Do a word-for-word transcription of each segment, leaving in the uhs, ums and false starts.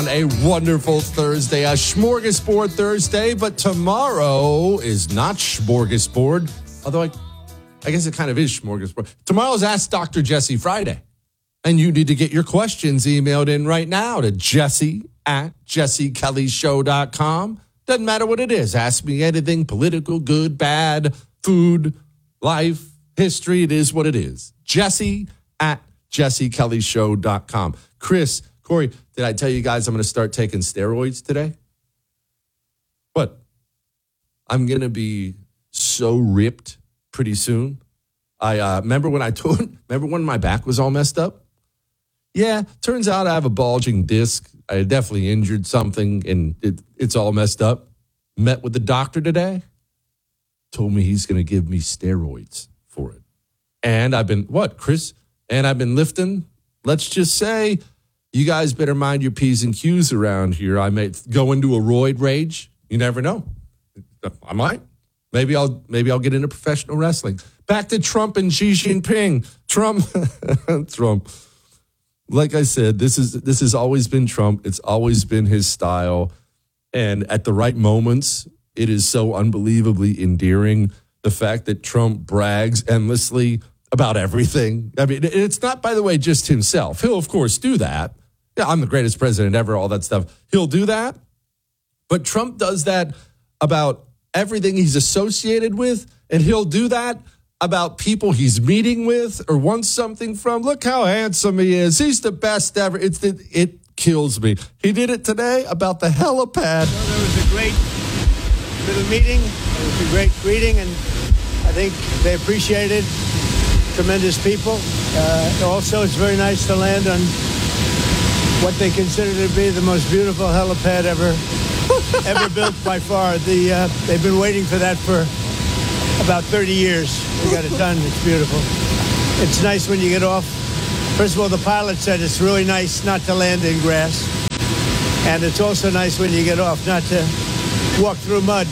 A wonderful Thursday, a smorgasbord Thursday, but tomorrow is not smorgasbord, although I, I guess it kind of is smorgasbord. Tomorrow's Ask Doctor Jesse Friday, and you need to get your questions emailed in right now to Jesse at jesse kelly show dot com. Doesn't matter what it is. Ask me anything, political, good, bad, food, life, history. It is what it is. Jesse at jesse kelly show dot com. Chris, Corey, did I tell you guys I'm going to start taking steroids today? What? I'm going to be so ripped pretty soon. I uh, remember when I told, remember when my back was all messed up? Yeah, turns out I have a bulging disc. I definitely injured something, and it, it's all messed up. Met with the doctor today. Told me he's going to give me steroids for it. And I've been, what, Chris? And I've been lifting. Let's just say, you guys better mind your P's and Q's around here. I may go into a roid rage. You never know. I might. Maybe I'll maybe I'll get into professional wrestling. Back to Trump and Xi Jinping. Trump, Trump. Like I said, this is this has always been Trump. It's always been his style. And at the right moments, it is so unbelievably endearing. The fact that Trump brags endlessly about everything. I mean, it's not, by the way, just himself. He'll, of course, do that. Yeah, I'm the greatest president ever, all that stuff. He'll do that. But Trump does that about everything he's associated with, and he'll do that about people he's meeting with or wants something from. Look how handsome he is. He's the best ever. It's it, it kills me. He did it today about the helipad. Well, there was a great little meeting. It was a great greeting, and I think they appreciate it. Tremendous people. Uh, also, it's very nice to land on what they consider to be the most beautiful helipad ever ever built by far. The uh, they've been waiting for that for about thirty years. We got it done. It's beautiful. It's nice when you get off. First of all, the pilot said it's really nice not to land in grass. And it's also nice when you get off not to walk through mud.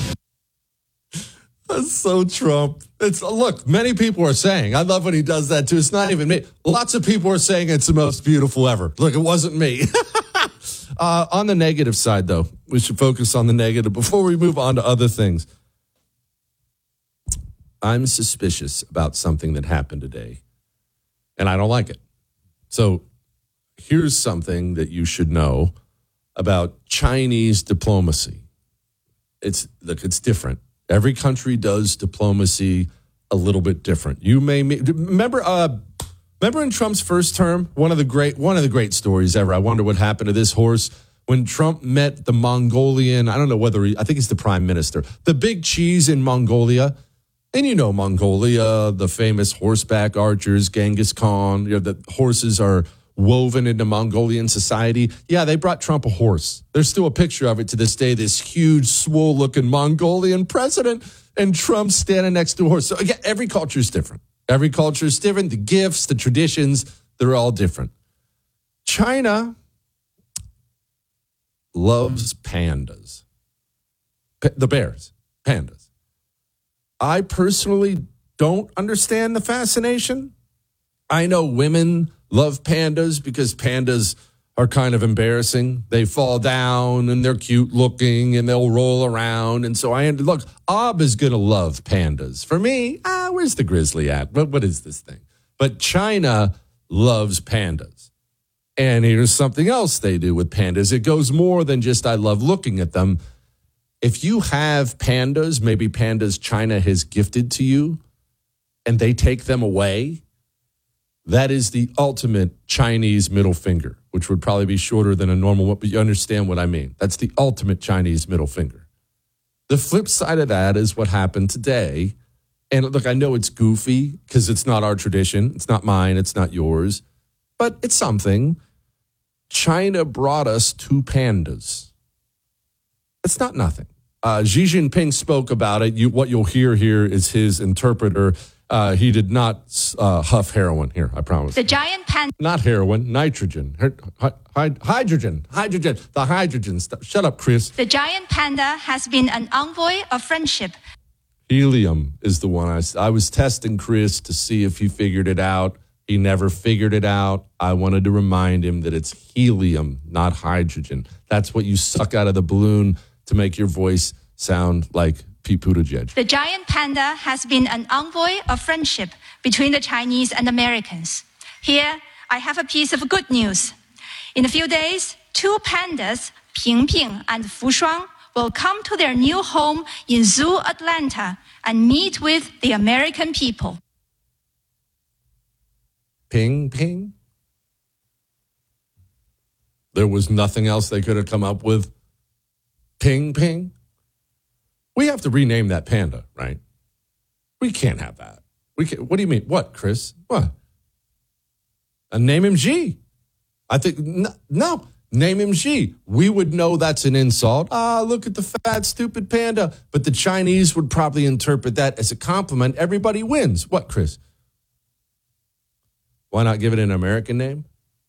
That's so Trump. It's look, many people are saying, I love when he does that too. It's not even me. Lots of people are saying it's the most beautiful ever. Look, it wasn't me. uh, on the negative side, though, we should focus on the negative before we move on to other things. I'm suspicious about something that happened today, and I don't like it. So here's something that you should know about Chinese diplomacy. It's look, it's different. Every country does diplomacy a little bit different. You may remember, uh, remember in Trump's first term, one of the great, one of the great stories ever. I wonder what happened to this horse when Trump met the Mongolian. I don't know whether he, I think he's the prime minister, the big cheese in Mongolia. And you know, Mongolia, the famous horseback archers, Genghis Khan. You know, the horses are woven into Mongolian society. Yeah, they brought Trump a horse. There's still a picture of it to this day, this huge, swole-looking Mongolian president, and Trump standing next to a horse. So again, every culture is different. Every culture is different. The gifts, the traditions, they're all different. China loves pandas. Pa- the bears, pandas. I personally don't understand the fascination. I know women love pandas because pandas are kind of embarrassing. They fall down and they're cute looking and they'll roll around. And so I look, Ob is going to love pandas. For me, ah, where's the grizzly at? What, what is this thing? But China loves pandas. And here's something else they do with pandas. It goes more than just I love looking at them. If you have pandas, maybe pandas China has gifted to you, and they take them away, that is the ultimate Chinese middle finger, which would probably be shorter than a normal one, but you understand what I mean. That's the ultimate Chinese middle finger. The flip side of that is what happened today. And look, I know it's goofy because it's not our tradition. It's not mine. It's not yours. But it's something. China brought us two pandas. It's not nothing. Uh, Xi Jinping spoke about it. You, what you'll hear here is his interpreter. Uh, he did not uh, huff heroin here, I promise. The giant panda. Not heroin, nitrogen. Hi, hi, hydrogen. Hydrogen. The hydrogen stuff. Shut up, Chris. The giant panda has been an envoy of friendship. Helium is the one I, I was testing Chris to see if he figured it out. He never figured it out. I wanted to remind him that it's helium, not hydrogen. That's what you suck out of the balloon to make your voice sound like Pete Buttigieg. The giant panda has been an envoy of friendship between the Chinese and Americans. Here, I have a piece of good news. In a few days, two pandas, Ping Ping and Fu Shuang, will come to their new home in Zoo Atlanta and meet with the American people. Ping, ping. There was nothing else they could have come up with. Ping, ping. We have to rename that panda, right? We can't have that. We can, what do you mean? What, Chris? What? And name him G. I think, no, no, name him G. We would know that's an insult. Ah, look at the fat, stupid panda. But the Chinese would probably interpret that as a compliment. Everybody wins. What, Chris? Why not give it an American name?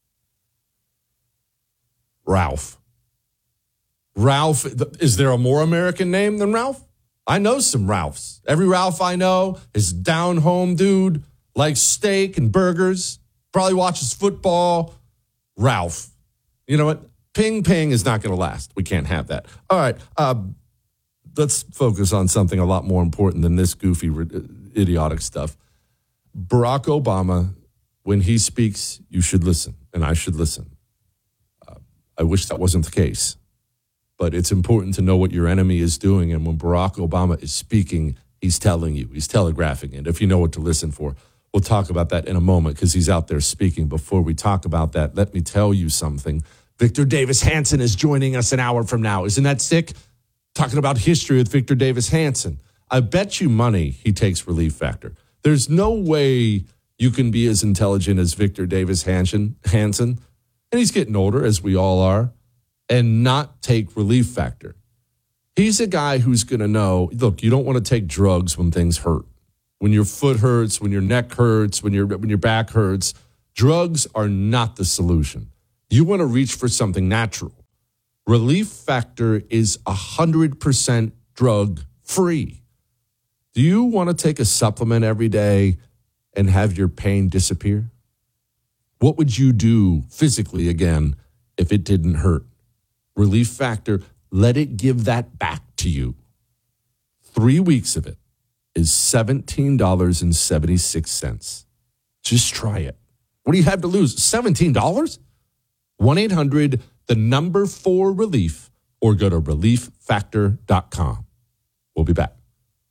Ralph. Ralph, is there a more American name than Ralph? I know some Ralphs. Every Ralph I know is down-home dude, likes steak and burgers, probably watches football. Ralph. You know what? Ping, ping is not going to last. We can't have that. All right, uh, let's focus on something a lot more important than this goofy, idiotic stuff. Barack Obama, when he speaks, you should listen, and I should listen. Uh, I wish that wasn't the case. But it's important to know what your enemy is doing. And when Barack Obama is speaking, he's telling you, he's telegraphing it. If you know what to listen for, we'll talk about that in a moment because he's out there speaking. Before we talk about that, let me tell you something. Victor Davis Hanson is joining us an hour from now. Isn't that sick? Talking about history with Victor Davis Hanson. I bet you money he takes Relief Factor. There's no way you can be as intelligent as Victor Davis Hanson, Hanson, and he's getting older, as we all are, and not take Relief Factor. He's a guy who's going to know, look, you don't want to take drugs when things hurt. When your foot hurts, when your neck hurts, when your when your back hurts, drugs are not the solution. You want to reach for something natural. Relief Factor is one hundred percent drug-free. Do you want to take a supplement every day and have your pain disappear? What would you do physically again if it didn't hurt? Relief Factor, let it give that back to you. Three weeks of it is seventeen dollars and seventy-six cents. Just try it. What do you have to lose? seventeen dollars? one eight hundred, the number four relief, or go to relief factor dot com. We'll be back.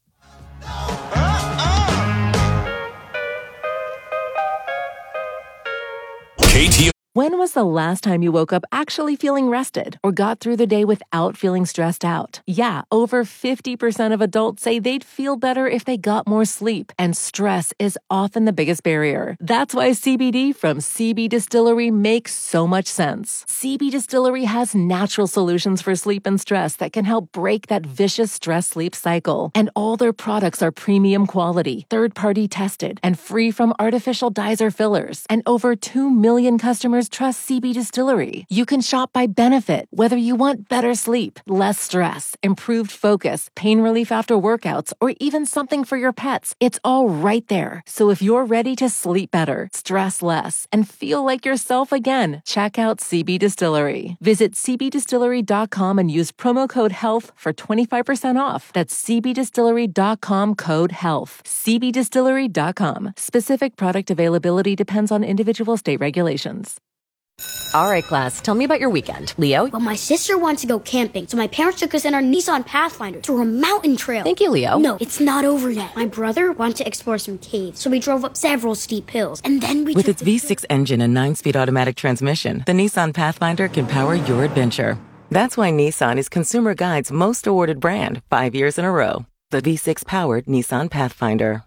K T O. When was the last time you woke up actually feeling rested or got through the day without feeling stressed out? Yeah, over fifty percent of adults say they'd feel better if they got more sleep, and stress is often the biggest barrier. That's why C B D from C B Distillery makes so much sense. C B Distillery has natural solutions for sleep and stress that can help break that vicious stress-sleep cycle. And all their products are premium quality, third-party tested, and free from artificial dyes or fillers. And over two million customers trust C B Distillery. You can shop by benefit, whether you want better sleep, less stress, improved focus, pain relief after workouts, or even something for your pets. It's all right there. So if you're ready to sleep better, stress less, and feel like yourself again, check out C B Distillery. Visit c b distillery dot com and use promo code HEALTH for twenty-five percent off. That's c b distillery dot com code HEALTH. c b distillery dot com. Specific product availability depends on individual state regulations. All right, class, tell me about your weekend. Leo? Well, my sister wanted to go camping, so my parents took us in our Nissan Pathfinder through a mountain trail. Thank you, Leo. No, it's not over yet. My brother wanted to explore some caves, so we drove up several steep hills, and then we With took its V six engine and nine-speed automatic transmission, the Nissan Pathfinder can power your adventure. That's why Nissan is Consumer Guide's most awarded brand, five years in a row. The V six-powered Nissan Pathfinder.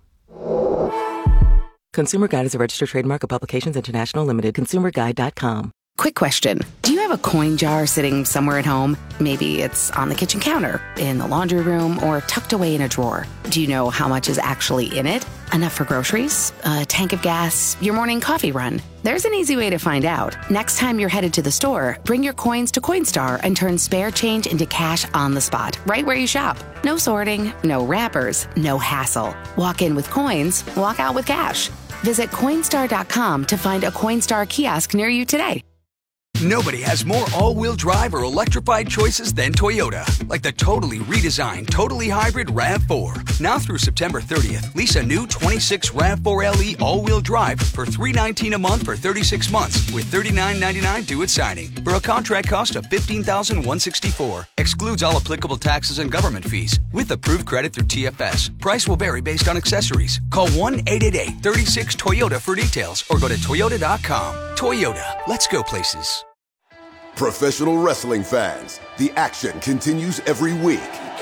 Consumer Guide is a registered trademark of Publications International Limited. consumer guide dot com. Quick question. Do you have a coin jar sitting somewhere at home? Maybe it's on the kitchen counter, in the laundry room, or tucked away in a drawer. Do you know how much is actually in it? Enough for groceries? A tank of gas? Your morning coffee run? There's an easy way to find out. Next time you're headed to the store, bring your coins to Coinstar and turn spare change into cash on the spot, right where you shop. No sorting, no wrappers, no hassle. Walk in with coins, walk out with cash. Visit Coinstar dot com to find a Coinstar kiosk near you today. Nobody has more all-wheel drive or electrified choices than Toyota. Like the totally redesigned, totally hybrid RAV four. Now through September thirtieth, lease a new twenty-six RAV four L E all-wheel drive for three hundred nineteen dollars a month for thirty-six months with thirty-nine ninety-nine due at signing for a contract cost of fifteen thousand one hundred sixty-four dollars. Excludes all applicable taxes and government fees. With approved credit through T F S. Price will vary based on accessories. Call one eight eight eight, three six, Toyota for details or go to toyota dot com. Toyota, let's go places. Professional wrestling fans, the action continues every week.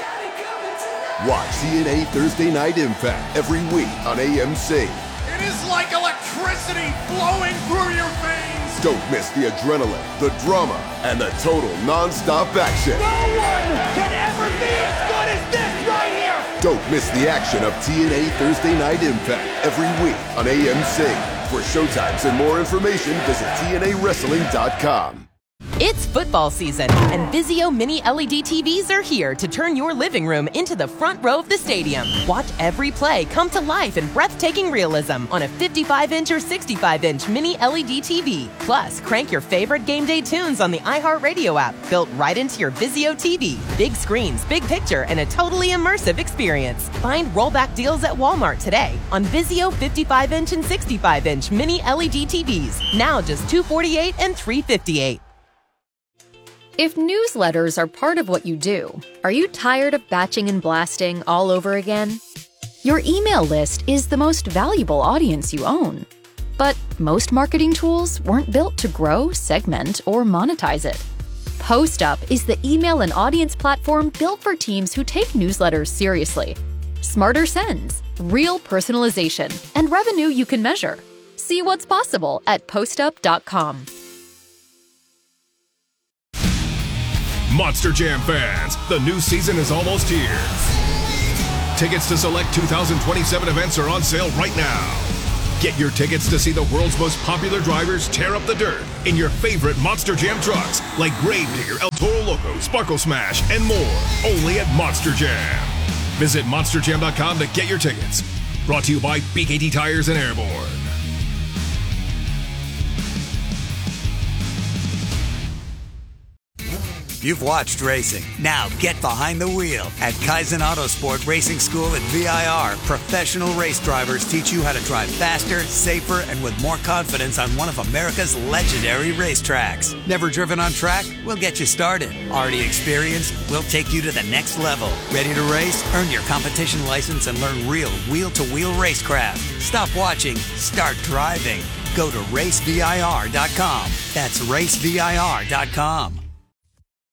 Watch T N A Thursday Night Impact every week on A M C. It is like electricity flowing through your veins. Don't miss the adrenaline, the drama, and the total non-stop action. No one can ever be as good as this right here. Don't miss the action of T N A Thursday Night Impact every week on A M C. For showtimes and more information, visit T N A wrestling dot com. It's football season, and Vizio Mini L E D T Vs are here to turn your living room into the front row of the stadium. Watch every play come to life in breathtaking realism on a fifty-five inch or sixty-five inch Mini L E D T V. Plus, crank your favorite game day tunes on the iHeartRadio app, built right into your Vizio T V. Big screens, big picture, and a totally immersive experience. Find rollback deals at Walmart today on Vizio fifty-five inch and sixty-five inch Mini L E D T Vs. Now just two hundred forty-eight dollars and three hundred fifty-eight dollars. If newsletters are part of what you do, are you tired of batching and blasting all over again? Your email list is the most valuable audience you own. But most marketing tools weren't built to grow, segment, or monetize it. PostUp is the email and audience platform built for teams who take newsletters seriously. Smarter sends, real personalization, and revenue you can measure. See what's possible at postup dot com. Monster Jam fans, the new season is almost here. Tickets to select two thousand twenty-seven events are on sale right now. Get your tickets to see the world's most popular drivers tear up the dirt in your favorite Monster Jam trucks like Gravedigger, El Toro Loco, Sparkle Smash, and more, only at Monster Jam. Visit monster jam dot com to get your tickets. Brought to you by B K T Tires and Airborne. You've watched racing. Now get behind the wheel. At Kaizen Autosport Racing School at V I R, professional race drivers teach you how to drive faster, safer, and with more confidence on one of America's legendary racetracks. Never driven on track? We'll get you started. Already experienced? We'll take you to the next level. Ready to race? Earn your competition license and learn real wheel-to-wheel racecraft. Stop watching. Start driving. Go to race V I R dot com. That's race V I R dot com.